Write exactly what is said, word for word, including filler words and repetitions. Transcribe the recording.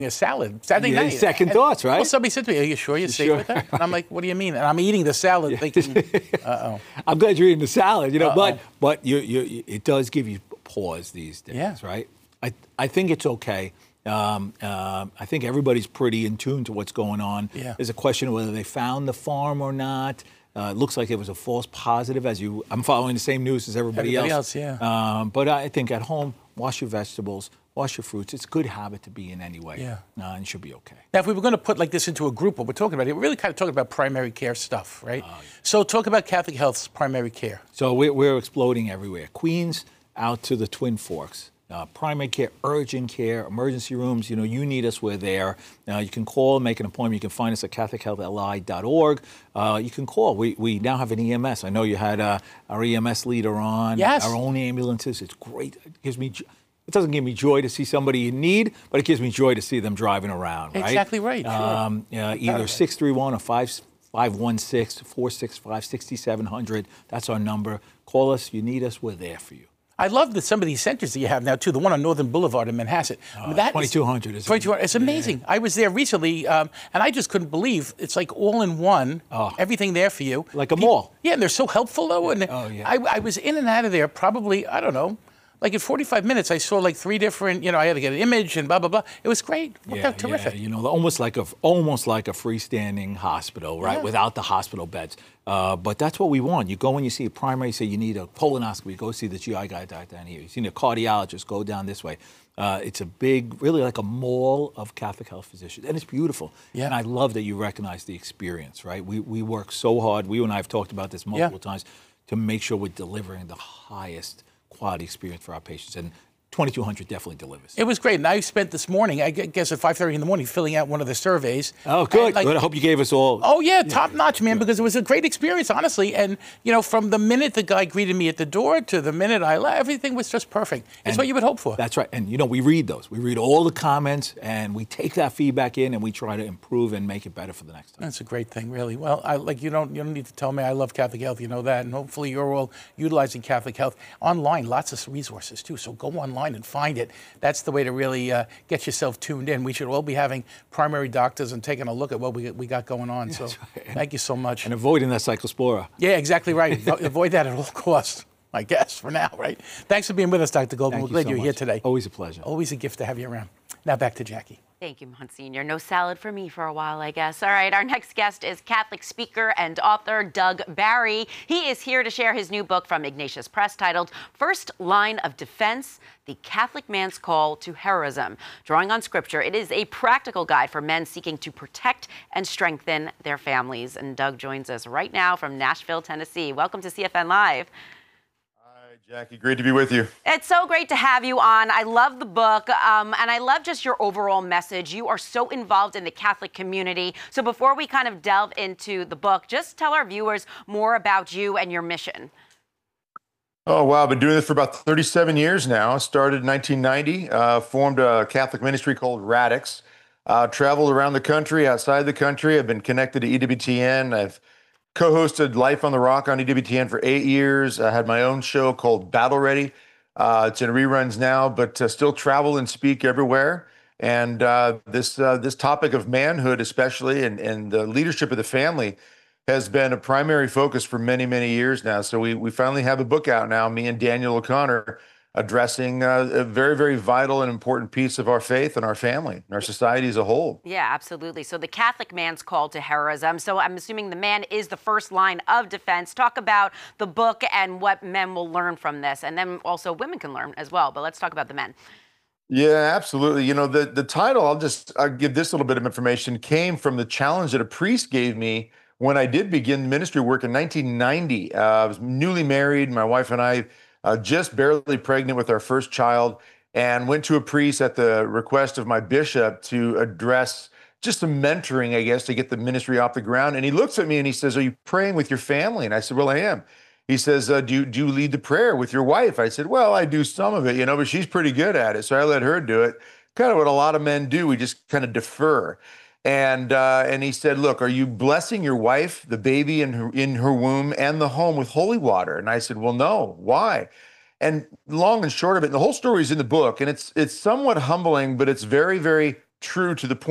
a salad Saturday Yeah, night. second And, thoughts, right? Well, somebody said to me, "Are you sure you're safe Sure. with that?" And I'm like, "What do you mean?" And I'm eating the salad, thinking, "Uh oh." I'm glad you're eating the salad, you know, Uh-oh. but but you, you it does give you pause these days, Yeah. right? I I think it's okay. Um, uh, I think everybody's pretty in tune to what's going on. Yeah. There's a question of whether they found the farm or not. Uh, it looks like it was a false positive. As you, I'm following the same news as everybody, Everybody else. else, yeah. Um, but I think at home, wash your vegetables, wash your fruits. It's a good habit to be in anyway. Yeah. Uh, and you should be okay. Now, if we were going to put like this into a group, what we're talking about here, we're really kind of talking about primary care stuff, right? Oh, yeah. So talk about Catholic Health's primary care. So we're, we're exploding everywhere. Queens out to the Twin Forks. Uh, primary care, urgent care, emergency rooms, you know, you need us, we're there. Uh, you can call, make an appointment. You can find us at catholic health l i dot org. Uh, you can call. We we now have an E M S. I know you had uh, our E M S leader on. Yes. Our own ambulances. It's great. It gives me, jo- it doesn't give me joy to see somebody in need, but it gives me joy to see them driving around, right? Exactly right, sure. Um, uh, either six three one or five five one six, four six five, six seven zero zero. That's our number. Call us. You need us. We're there for you. I love that some of these centers that you have now, too. The one on Northern Boulevard in Manhasset. I mean, that is- twenty-two hundred is twenty-two hundred. It's amazing. I was there recently, um, and I just couldn't believe it's like all in one. Oh. Everything there for you. Like a Peop- mall. Yeah, and they're so helpful, though. And Oh, yeah. I, I was in and out of there probably, I don't know, like in forty-five minutes, I saw like three different, you know, I had to get an image and blah, blah, blah. It was great. Worked out terrific. Yeah, you know, almost like a almost like a freestanding hospital, right? Yeah. Without the hospital beds. Uh, but that's what we want. You go in, you see a primary, say you need a colonoscopy, go see the G I guy down here. You see a cardiologist, go down this way. Uh, it's a big, really like a mall of Catholic health physicians, and it's beautiful. Yeah. And I love that you recognize the experience, right? We we work so hard. We and I have talked about this multiple Yeah. times to make sure we're delivering the highest quality experience for our patients. And twenty-two hundred definitely delivers. It was great. And I spent this morning, I gu- guess at five thirty in the morning, filling out one of the surveys. Oh, good. And, like, Good. I hope you gave us all. Oh, yeah, top notch, man, because it was a great experience, honestly. And, you know, from the minute the guy greeted me at the door to the minute I left, everything was just perfect. It's And what you would hope for. That's right. And, you know, we read those. We read all the comments, and we take that feedback in, and we try to improve and make it better for the next time. That's a great thing, really. Well, I, like you don't you don't need to tell me I love Catholic Health. You know that, and hopefully you're all utilizing Catholic Health online. Lots of resources too. So go online and find it. That's the way to really uh, get yourself tuned in. We should all be having primary doctors and taking a look at what we we got going on. So right. thank you so much. And avoiding that cyclospora. Yeah, exactly right. Avo- Avoid that at all costs, I guess, for now, right? Thanks for being with us, Doctor Goldman. Thank We're you glad so you're much. here today. Always a pleasure. Always a gift to have you around. Now back to Jackie. Thank you, Monsignor. No salad for me for a while, I guess. All right, our next guest is Catholic speaker and author Doug Barry. He is here to share his new book from Ignatius Press titled First Line of Defense, The Catholic Man's Call to Heroism. Drawing on scripture, it is a practical guide for men seeking to protect and strengthen their families. And Doug joins us right now from Nashville, Tennessee. Welcome to C F N Live. Jackie, great to be with you. It's so great to have you on. I love the book, um, and I love just your overall message. You are so involved in the Catholic community. So before we kind of delve into the book, just tell our viewers more about you and your mission. Oh, wow. I've been doing this for about thirty-seven years now. Started in nineteen ninety, uh, formed a Catholic ministry called Radix. Uh, traveled around the country, outside the country. I've been connected to E W T N. I've co-hosted Life on the Rock on E W T N for eight years. I had my own show called Battle Ready. Uh, it's in reruns now, but uh, still travel and speak everywhere. And uh, this uh, this topic of manhood, especially, and, and the leadership of the family has been a primary focus for many, many years now. So we, we finally have a book out now, me and Daniel O'Connor, addressing uh, a very, very vital and important piece of our faith and our family and our society as a whole. Yeah, absolutely. So the Catholic man's call to heroism. So I'm assuming the man is the first line of defense. Talk about the book and what men will learn from this. And then also women can learn as well. But let's talk about the men. Yeah, absolutely. You know, the, the title, I'll just I'll give this little bit of information, came from the challenge that a priest gave me when I did begin ministry work in nineteen ninety. Uh, I was newly married. My wife and I Uh, just barely pregnant with our first child, and went to a priest at the request of my bishop to address just some mentoring, I guess, to get the ministry off the ground. And he looks at me and he says, "Are you praying with your family?" And I said, "Well, I am." He says, uh, do, you, do you lead the prayer with your wife? I said, "Well, I do some of it, you know, but she's pretty good at it." So I let her do it. Kind of what a lot of men do. We just kind of defer. And uh, and he said, "Look, are you blessing your wife, the baby in her in her womb, and the home with holy water?" And I said, "Well, no. Why?" And long and short of it, and the whole story is in the book, and it's it's somewhat humbling, but it's very, very true to the point.